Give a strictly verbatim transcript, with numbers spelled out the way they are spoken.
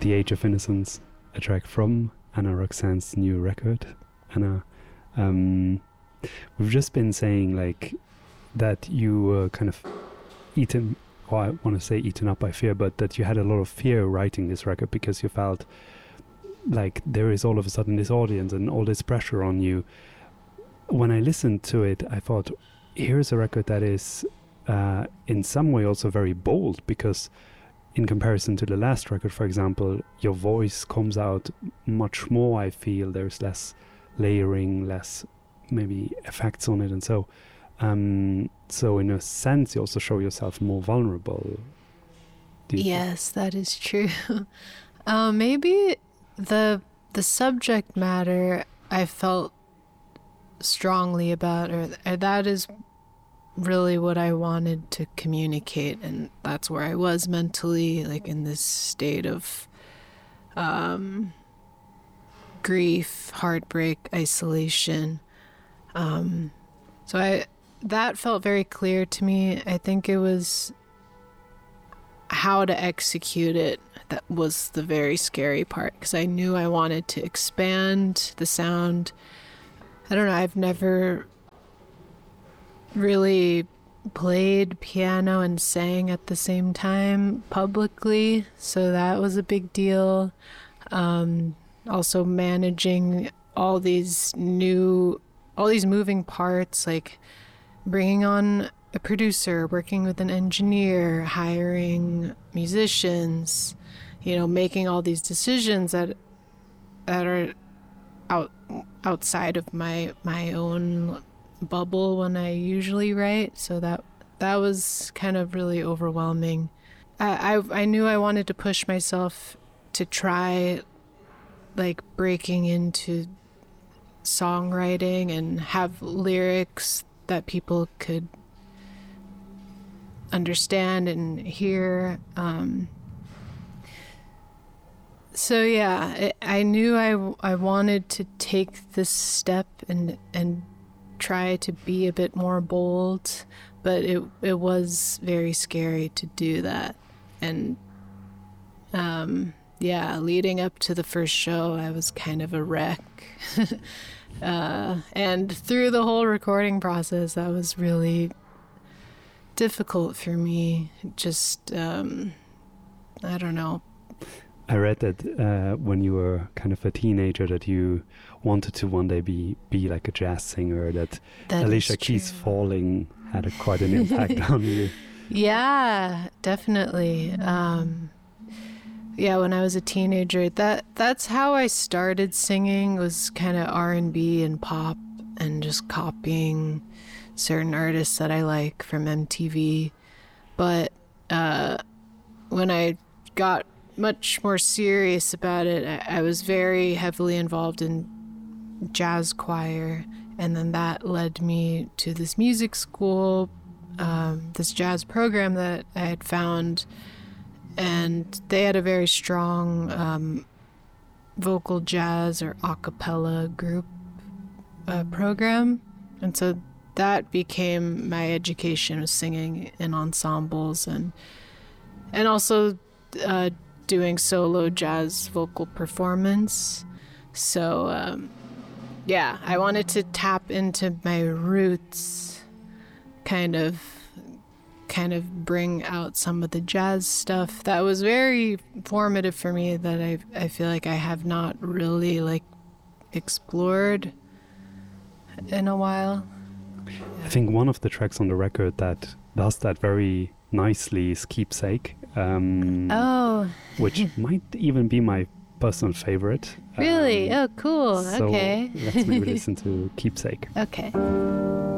The Age of Innocence, a track from Anna Roxanne's new record. Anna, um, we've just been saying like that you were kind of eaten, or I want to say eaten up by fear, but that you had a lot of fear writing this record because you felt like there is all of a sudden this audience and all this pressure on you. When I listened to it, I thought, here's a record that is uh, in some way also very bold, because in comparison to the last record, for example, your voice comes out much more, I feel. There's less layering, less maybe effects on it, and so um, so in a sense you also show yourself more vulnerable. Do you Yes, think? That is true. uh, maybe the the subject matter I felt strongly about, or, or that is really what I wanted to communicate, and that's where I was mentally, like in this state of um, grief, heartbreak, isolation. Um, so I that felt very clear to me. I think it was how to execute it that was the very scary part, because I knew I wanted to expand the sound. I don't know, I've never really played piano and sang at the same time publicly, so that was a big deal. Um, also managing all these new, all these moving parts, like bringing on a producer, working with an engineer, hiring musicians, you know, making all these decisions that that are out outside of my my own bubble when I usually write. So that that was kind of really overwhelming. I, I I knew I wanted to push myself to try like breaking into songwriting and have lyrics that people could understand and hear. Um, so yeah, it, I knew I, I wanted to take this step and and try to be a bit more bold, but it it was very scary to do that. And um, yeah, leading up to the first show, I was kind of a wreck. uh, and through the whole recording process, that was really difficult for me. Just, um, I don't know. I read that uh, when you were kind of a teenager that you wanted to one day be, be like a jazz singer, that, that Alicia Keys' Falling had a, quite an impact on you. Yeah, definitely. Um, yeah, when I was a teenager, that that's how I started singing, was kind of R and B and pop and just copying certain artists that I like from M T V. But uh, when I got much more serious about it, I, I was very heavily involved in jazz choir, and then that led me to this music school, um, this jazz program that I had found, and they had a very strong um, vocal jazz or a cappella group uh, program, and so that became my education, was singing in ensembles and and also uh, doing solo jazz vocal performance. So um, yeah, I wanted to tap into my roots, kind of kind of bring out some of the jazz stuff that was very formative for me, that I I feel like I have not really like explored in a while. I think one of the tracks on the record that does that very nicely is Keepsake. Um, oh. Which might even be my personal favorite. Really? Um, oh, cool. so okay. let's maybe listen to Keepsake. Okay.